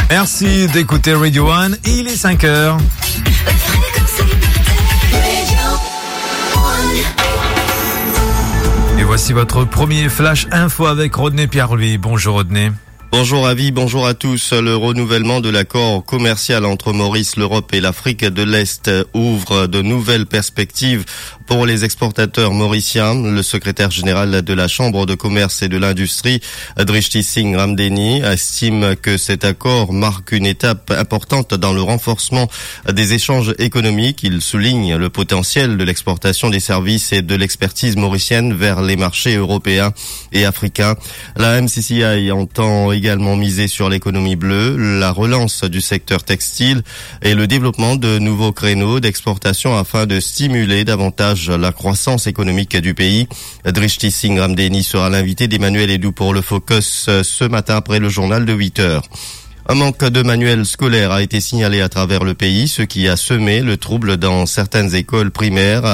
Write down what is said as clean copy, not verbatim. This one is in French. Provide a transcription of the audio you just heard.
Merci d'écouter Radio One. Il est 5h. Et voici votre premier flash info avec Rodney Pierre-Louis. Bonjour Rodney. Bonjour Avi, bonjour à tous. Le renouvellement de l'accord commercial entre Maurice, l'Europe et l'Afrique de l'Est ouvre de nouvelles perspectives pour les exportateurs mauriciens. Le secrétaire général de la Chambre de commerce et de l'industrie, Drishti Singh Ramdeni, estime que cet accord marque une étape importante dans le renforcement des échanges économiques. Il souligne le potentiel de l'exportation des services et de l'expertise mauricienne vers les marchés européens et africains. La MCCI entend également miser sur l'économie bleue, la relance du secteur textile et le développement de nouveaux créneaux d'exportation afin de stimuler davantage la croissance économique du pays. Drishti Singh Ramdeni sera l'invité d'Emmanuel Edou pour le Focus ce matin après le journal de 8h. Un manque de manuels scolaires a été signalé à travers le pays, ce qui a semé le trouble dans certaines écoles primaires.